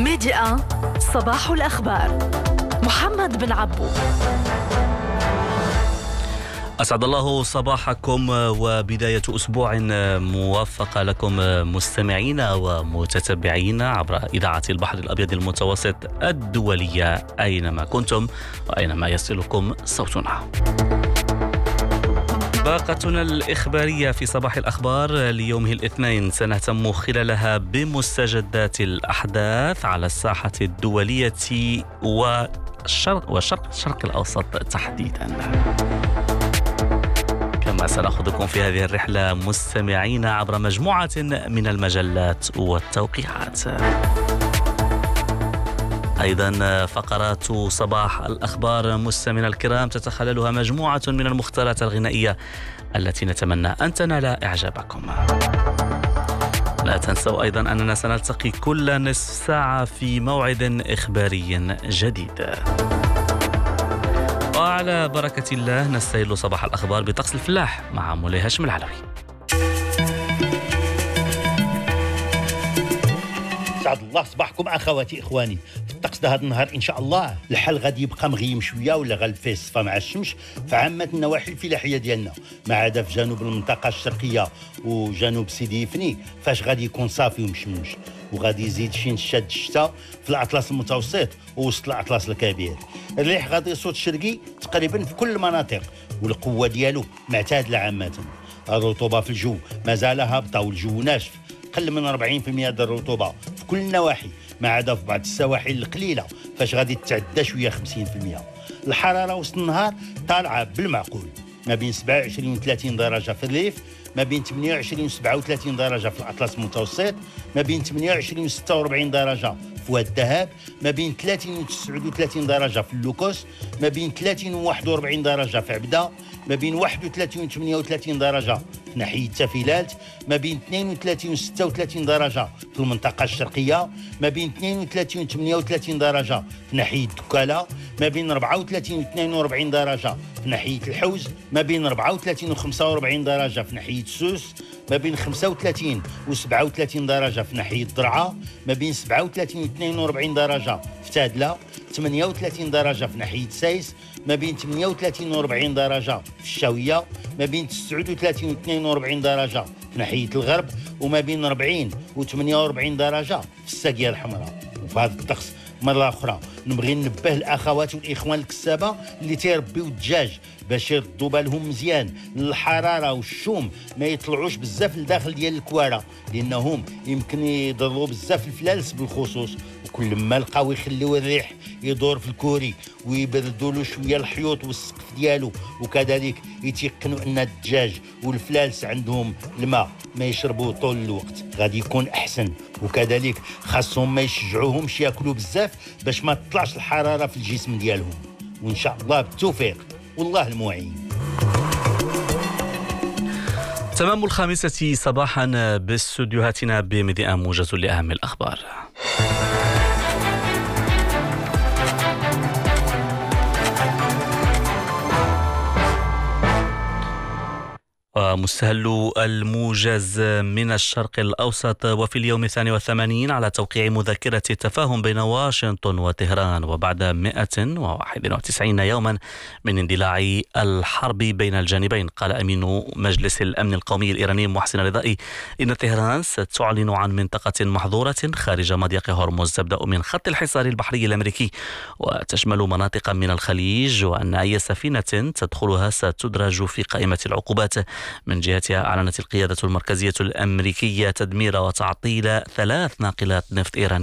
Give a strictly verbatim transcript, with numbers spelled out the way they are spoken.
ميديا صباح الأخبار. محمد بن عبو. أسعد الله صباحكم وبداية أسبوع موفقة لكم مستمعين ومتتبعين عبر إذاعة البحر الأبيض المتوسط الدولية أينما كنتم وأينما يصلكم صوتنا. باقتنا الإخبارية في صباح الأخبار ليومه الاثنين سنهتم خلالها بمستجدات الأحداث على الساحة الدولية والشرق والشرق الشرق الأوسط تحديدا. كما سنأخذكم في هذه الرحلة مستمعين عبر مجموعة من المجلات والتوقيعات. أيضا فقرات صباح الأخبار مستمعينا الكرام تتخللها مجموعة من المختارات الغنائية التي نتمنى أن تنال إعجابكم. لا تنسوا أيضا أننا سنلتقي كل نصف ساعة في موعد إخباري جديد. وعلى بركة الله نستهل صباح الأخبار بطقس الفلاح مع مولاي هاشم العلوي. سعد الله صباحكم أخواتي إخواني. في الطقس ده هذا النهار إن شاء الله الحال غادي يبقى مغيم شوية ولا غالب فيه الصفا مع الشمس في عامة النواحي الفلاحية ديالنا، ما عدا في جنوب المنطقة الشرقية وجنوب سيدي يفني فاش غادي يكون صافي ومشمش، وغادي يزيد شي نشاد الشتاء في الأطلس المتوسط ووسط الأطلس الكبير. الريح غادي يصوت شرقي تقريبا في كل المناطق والقوة ديالو معتادلة عامة. الرطوبة في الجو مازال هابطة والجو ناشف، قل من أربعين بالمئة ديال الرطوبة في كل النواحي ما عدا في بعض السواحل القليلة فاش غادي تتعدى شوية خمسين بالمئة. الحرارة وسط النهار طالعة بالمعقول، ما بين سبعة وعشرين و ثلاثين درجة في الريف، ما بين ثمانية وعشرين و سبعة وثلاثين درجة في الأطلس المتوسط، ما بين ثمانية وعشرين و ستة وأربعين درجة في واد الذهب، ما بين ثلاثين و تسعة وثلاثين درجة في اللوكوس، ما بين ثلاثين و واحد وأربعين درجة في عبدة، ما بين واحد وثلاثين و ثمانية وثلاثين درجة في ناحية تافيلات، ما بين اثنين وثلاثين و ستة وثلاثين درجة في المنطقة الشرقية، ما بين اثنين وثلاثين و ثمانية وثلاثين درجة في ناحية دكالة، ما بين أربعة وثلاثين و اثنين وأربعين درجة في ناحية الحوز، ما بين أربعة وثلاثين و خمسة وأربعين درجة في ناحية سوس، ما بين خمسة وثلاثين و سبعة وثلاثين درجة في ناحية درعا، ما بين سبعة وثلاثين و اثنين وأربعين درجة في تادلة، ثمانية وثلاثين درجة في ناحية سايس، ما بين ثمانية وثلاثين و أربعين درجة في الشاوية، ما بين تسعة وثلاثين و اثنين وأربعين درجة في ناحية الغرب، وما بين أربعين و ثمانية وأربعين درجة في الساقية الحمراء. وفي هذا الطقس مرة أخرى نبغي ننبه الأخوات والإخوان الكسابة اللي تيربيو الدجاج باش يردوا بالهم مزيان الحرارة والشوم ما يطلعوش بزاف لداخل ديال الكوارة، لأنهم يمكن يضروا بزاف الفلالس بالخصوص، وكل ما لقاو يخليو الريح يدور في الكوري ويبردوا له شويه الحيوط والسقف ديالو، وكذلك يتيقنوا ان الدجاج والفلالس عندهم الماء ما يشربوه طول الوقت غادي يكون احسن. وكذلك خاصهم ما يشجعوهمش ياكلوا بزاف باش ما تطلعش الحراره في الجسم ديالهم، وان شاء الله بالتوفيق والله المعين. تمام الخامسة صباحا باستوديوهاتنا بميديا موجز لأهم الأخبار. ومستهل الموجز من الشرق الأوسط. وفي اليوم الثاني والثمانين على توقيع مذكرة التفاهم بين واشنطن وطهران وبعد مئة وواحد وتسعين يوما من اندلاع الحرب بين الجانبين، قال أمين مجلس الأمن القومي الإيراني محسن رضائي إن طهران ستعلن عن منطقة محظورة خارج مضيق هرمز تبدأ من خط الحصار البحري الأمريكي وتشمل مناطق من الخليج، وأن أي سفينة تدخلها ستدرج في قائمة العقوبات. من جهتها أعلنت القيادة المركزية الأمريكية تدمير وتعطيل ثلاث ناقلات نفط إيرانية